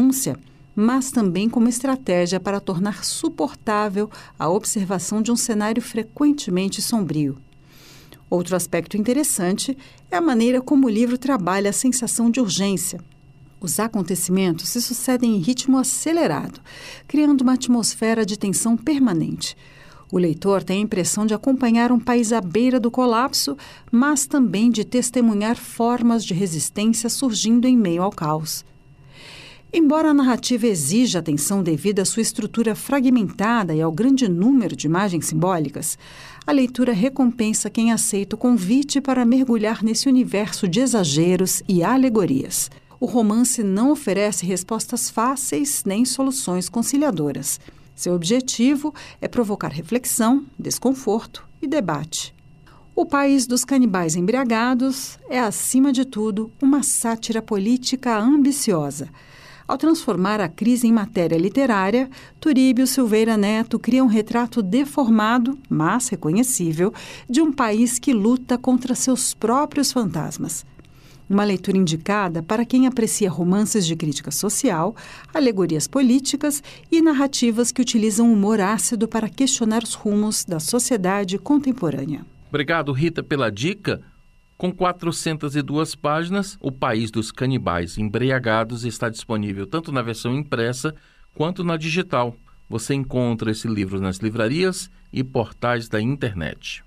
denúncia, mas também como estratégia para tornar suportável a observação de um cenário frequentemente sombrio. Outro aspecto interessante é a maneira como o livro trabalha a sensação de urgência. Os acontecimentos se sucedem em ritmo acelerado, criando uma atmosfera de tensão permanente. O leitor tem a impressão de acompanhar um país à beira do colapso, mas também de testemunhar formas de resistência surgindo em meio ao caos. Embora a narrativa exija atenção devido à sua estrutura fragmentada e ao grande número de imagens simbólicas, a leitura recompensa quem aceita o convite para mergulhar nesse universo de exageros e alegorias. O romance não oferece respostas fáceis nem soluções conciliadoras. Seu objetivo é provocar reflexão, desconforto e debate. O País dos Canibais Embriagados é, acima de tudo, uma sátira política ambiciosa. Ao transformar a crise em matéria literária, Turíbio Silveira Neto cria um retrato deformado, mas reconhecível, de um país que luta contra seus próprios fantasmas. Uma leitura indicada para quem aprecia romances de crítica social, alegorias políticas e narrativas que utilizam humor ácido para questionar os rumos da sociedade contemporânea. Obrigado, Rita, pela dica. Com 402 páginas, O País dos Canibais Embriagados está disponível tanto na versão impressa quanto na digital. Você encontra esse livro nas livrarias e portais da internet.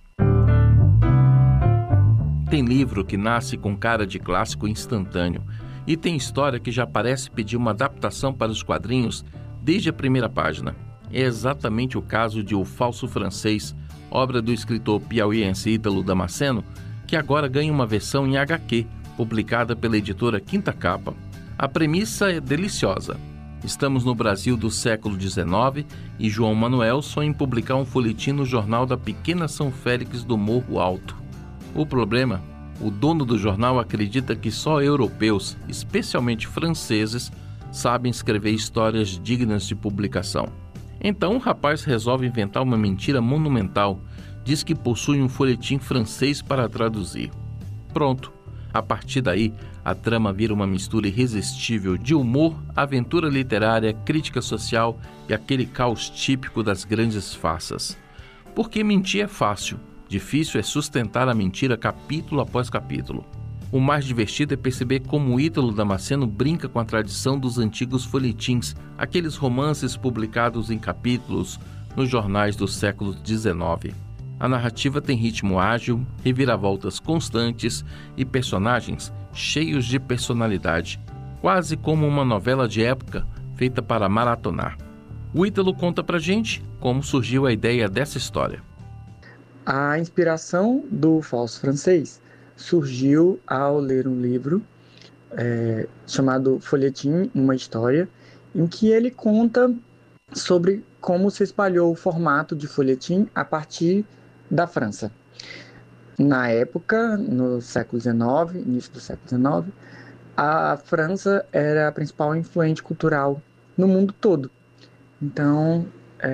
Tem livro que nasce com cara de clássico instantâneo e tem história que já parece pedir uma adaptação para os quadrinhos desde a primeira página. É exatamente o caso de O Falso Francês, obra do escritor piauiense Ítalo Damasceno, que agora ganha uma versão em HQ, publicada pela editora Quinta Capa. A premissa é deliciosa. Estamos no Brasil do século XIX e João Manuel sonha em publicar um folhetim no jornal da pequena São Félix do Morro Alto. O problema? O dono do jornal acredita que só europeus, especialmente franceses, sabem escrever histórias dignas de publicação. Então o rapaz resolve inventar uma mentira monumental. Diz que possui um folhetim francês para traduzir. Pronto. A partir daí, a trama vira uma mistura irresistível de humor, aventura literária, crítica social e aquele caos típico das grandes farsas. Porque mentir é fácil. Difícil é sustentar a mentira capítulo após capítulo. O mais divertido é perceber como Ítalo Damasceno brinca com a tradição dos antigos folhetins, aqueles romances publicados em capítulos nos jornais do século XIX. A narrativa tem ritmo ágil, reviravoltas constantes e personagens cheios de personalidade, quase como uma novela de época feita para maratonar. O Ítalo conta pra gente como surgiu a ideia dessa história. A inspiração do Falso Francês surgiu ao ler um livro chamado Folhetim, uma História, em que ele conta sobre como se espalhou o formato de folhetim a partir da França. Na época, no século XIX, início do século XIX, a França era a principal influente cultural no mundo todo. Então,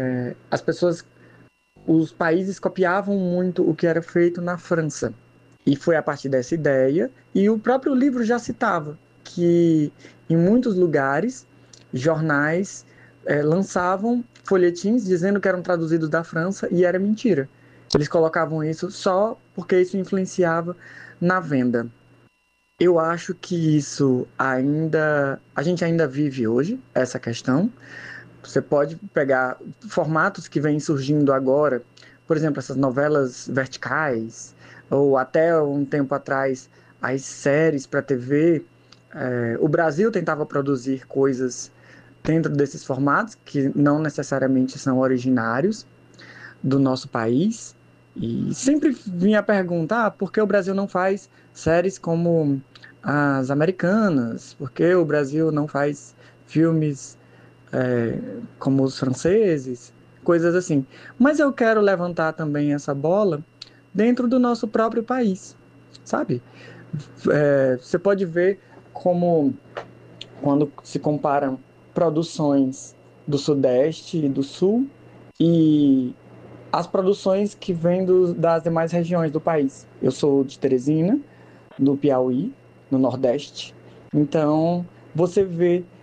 os países copiavam muito o que era feito na França. E foi a partir dessa ideia, e o próprio livro já citava, que em muitos lugares, jornais lançavam folhetins dizendo que eram traduzidos da França e era mentira. Eles colocavam isso só porque isso influenciava na venda. Eu acho que a gente ainda vive hoje essa questão. Você pode pegar formatos que vêm surgindo agora, por exemplo, essas novelas verticais, ou até um tempo atrás, as séries para TV. O Brasil tentava produzir coisas dentro desses formatos, que não necessariamente são originários do nosso país. E sempre vinha a perguntar por que o Brasil não faz séries como as americanas, por que o Brasil não faz filmes como os franceses, coisas assim. Mas eu quero levantar também essa bola dentro do nosso próprio país, sabe? Você pode ver como, quando se comparam produções do Sudeste e do Sul e as produções que vêm das demais regiões do país. Eu sou de Teresina, no Piauí, no Nordeste. Então, você vê